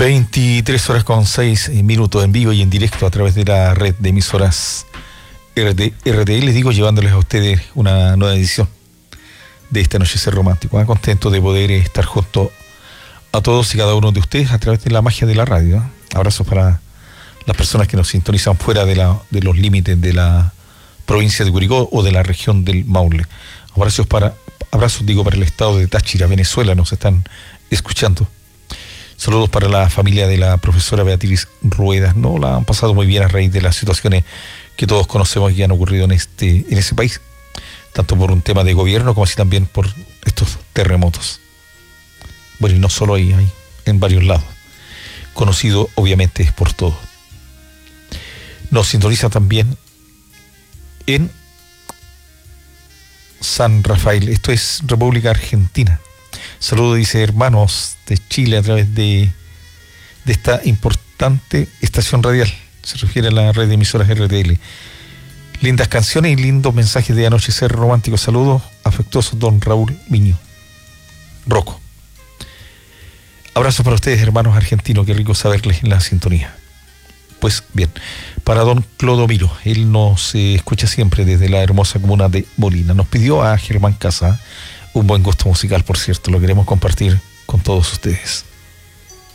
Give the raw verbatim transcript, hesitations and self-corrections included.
veintitrés horas con seis minutos en vivo y en directo a través de la red de emisoras R T L, les digo, llevándoles a ustedes una nueva edición de este Anochecer Romántico. ¿eh? Contento de poder estar junto a todos y cada uno de ustedes a través de la magia de la radio. ¿eh? Abrazos para las personas que nos sintonizan fuera de, la, de los límites de la provincia de Curicó o de la región del Maule. Abrazos para, abrazos digo para el estado de Táchira, Venezuela, nos están escuchando. Saludos para la familia de la profesora Beatriz Ruedas. No la han pasado muy bien a raíz de las situaciones que todos conocemos que han ocurrido en este en ese país, tanto por un tema de gobierno como así también por estos terremotos. Bueno, y no solo ahí, hay en varios lados. Conocido obviamente por todos. Nos sintoniza también en San Rafael. Esto es República Argentina. Saludos, dice, hermanos de Chile a través de, de esta importante estación radial. Se refiere a la red de emisoras R T L. Lindas canciones y lindos mensajes de Anochecer Romántico. Saludos afectuosos, don Raúl Miño Rocco. Abrazos para ustedes, hermanos argentinos. Qué rico saberles en la sintonía. Pues bien, para don Clodomiro, él nos eh, escucha siempre desde la hermosa comuna de Molina. Nos pidió a Germán Casa un buen gusto musical, por cierto, lo queremos compartir con todos ustedes.